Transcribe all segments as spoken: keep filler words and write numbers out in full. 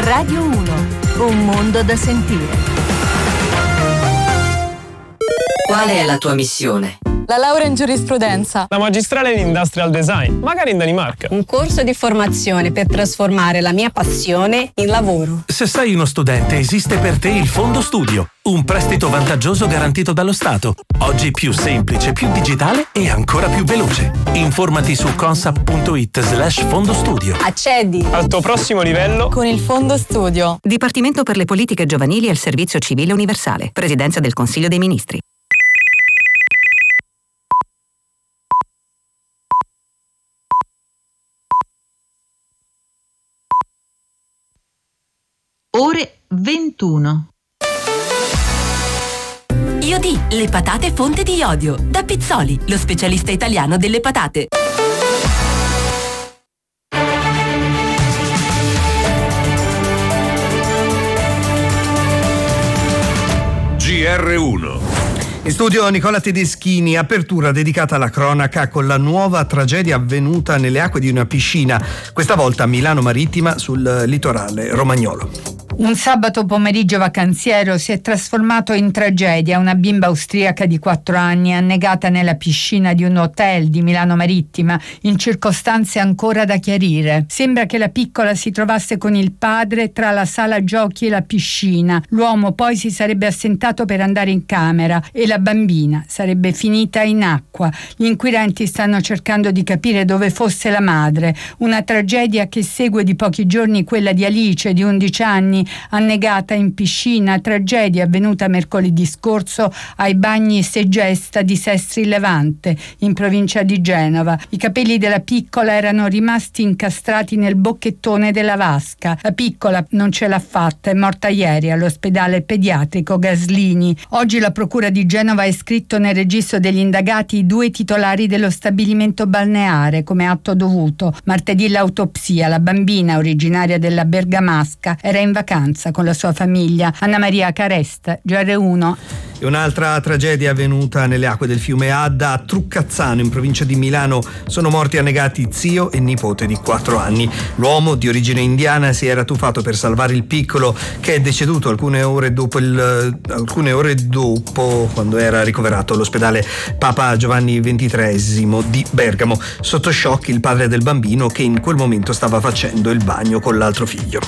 Radio uno, un mondo da sentire. Qual è la tua missione? La laurea in giurisprudenza. La magistrale in industrial design, magari in Danimarca. Un corso di formazione per trasformare la mia passione in lavoro. Se sei uno studente, esiste per te il Fondo Studio, un prestito vantaggioso garantito dallo Stato. Oggi più semplice, più digitale e ancora più veloce. Informati su consap.it slash Fondo Studio. Accedi al tuo prossimo livello con il Fondo Studio. Dipartimento per le politiche giovanili e il servizio civile universale. Presidenza del Consiglio dei Ministri. Ore ventuno. Iodi, le patate fonte di iodio. Da Pizzoli, lo specialista italiano delle patate. G R uno. In studio Nicola Tedeschini, apertura dedicata alla cronaca con la nuova tragedia avvenuta nelle acque di una piscina, questa volta a Milano Marittima sul litorale romagnolo. Un sabato pomeriggio vacanziero si è trasformato in tragedia. Una bimba austriaca di quattro anni annegata nella piscina di un hotel di Milano Marittima in circostanze ancora da chiarire. Sembra che la piccola si trovasse con il padre tra la sala giochi e la piscina. L'uomo poi si sarebbe assentato per andare in camera e la bambina sarebbe finita in acqua. Gli inquirenti stanno cercando di capire dove fosse la madre. Una tragedia che segue di pochi giorni quella di Alice di undici anni annegata in piscina, tragedia avvenuta mercoledì scorso ai bagni Segesta di Sestri Levante in provincia di Genova. I capelli della piccola erano rimasti incastrati nel bocchettone della vasca. La piccola non ce l'ha fatta, è morta ieri all'ospedale pediatrico Gaslini. Oggi la procura di Genova ha iscritto nel registro degli indagati i due titolari dello stabilimento balneare come atto dovuto. Martedì l'autopsia, la bambina originaria della Bergamasca era in vacanza con la sua famiglia. Anna Maria Caresta, G R uno. E un'altra tragedia avvenuta nelle acque del fiume Adda a Truccazzano in provincia di Milano. Sono morti annegati zio e nipote di quattro anni. L'uomo di origine indiana si era tuffato per salvare il piccolo che è deceduto alcune ore dopo il, alcune ore dopo quando era ricoverato all'ospedale Papa Giovanni ventitreesimo di Bergamo. Sotto shock il padre del bambino che in quel momento stava facendo il bagno con l'altro figlio.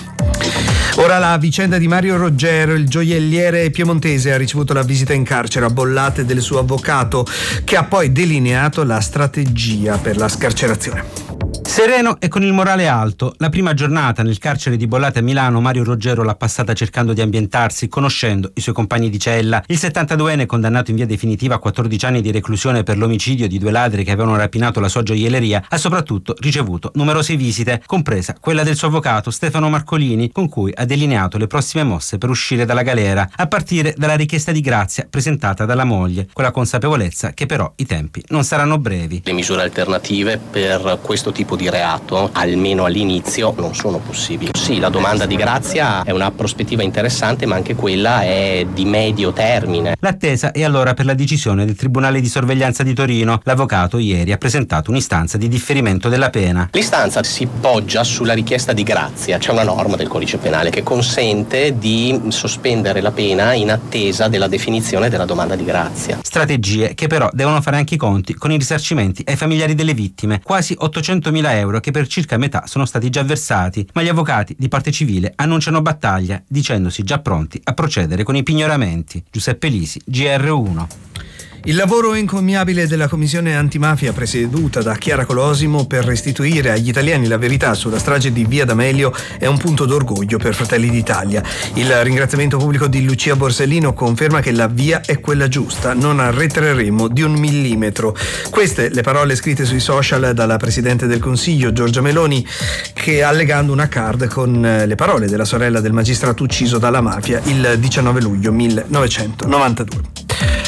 Ora la vicenda di Mario Roggero, il gioielliere piemontese, ha ricevuto la visita in carcere a Bollate del suo avvocato, che ha poi delineato la strategia per la scarcerazione. Sereno e con il morale alto, la prima giornata nel carcere di Bollate a Milano Mario Roggero l'ha passata cercando di ambientarsi, conoscendo i suoi compagni di cella. Il settantaduenne, condannato in via definitiva a quattordici anni di reclusione per l'omicidio di due ladri che avevano rapinato la sua gioielleria, ha soprattutto ricevuto numerose visite, compresa quella del suo avvocato Stefano Marcolini, con cui ha delineato le prossime mosse per uscire dalla galera, a partire dalla richiesta di grazia presentata dalla moglie, con la consapevolezza che però i tempi non saranno brevi. Le misure alternative per questo tipo di reato, almeno all'inizio, non sono possibili. Sì, la domanda di grazia è una prospettiva interessante, ma anche quella è di medio termine. L'attesa è allora per la decisione del Tribunale di Sorveglianza di Torino. L'avvocato ieri ha presentato un'istanza di differimento della pena. L'istanza si poggia sulla richiesta di grazia. C'è una norma del codice penale che consente di sospendere la pena in attesa della definizione della domanda di grazia. Strategie che però devono fare anche i conti con i risarcimenti ai familiari delle vittime, quasi ottocentomila euro che per circa metà sono stati già versati, ma gli avvocati di parte civile annunciano battaglia dicendosi già pronti a procedere con i pignoramenti. Giuseppe Lisi, G R uno. Il lavoro encomiabile della Commissione Antimafia presieduta da Chiara Colosimo per restituire agli italiani la verità sulla strage di Via D'Amelio è un punto d'orgoglio per Fratelli d'Italia. Il ringraziamento pubblico di Lucia Borsellino conferma che la via è quella giusta, non arretreremo di un millimetro. Queste le parole scritte sui social dalla Presidente del Consiglio Giorgia Meloni, che allegando una card con le parole della sorella del magistrato ucciso dalla mafia il diciannove luglio millenovecentonovantadue.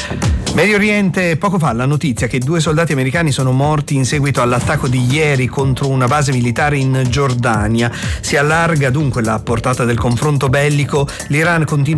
Medio Oriente, poco fa la notizia che due soldati americani sono morti in seguito all'attacco di ieri contro una base militare in Giordania. Si allarga dunque la portata del confronto bellico, l'Iran continua